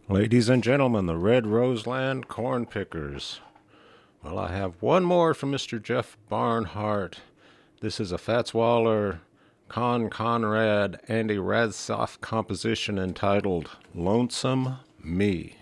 Ladies and gentlemen, the Red Roseland Corn Pickers. Well, I have one more from Mr. Jeff Barnhart. This is a Fats Waller, Con Conrad, Andy Radsoff composition entitled Lonesome Me.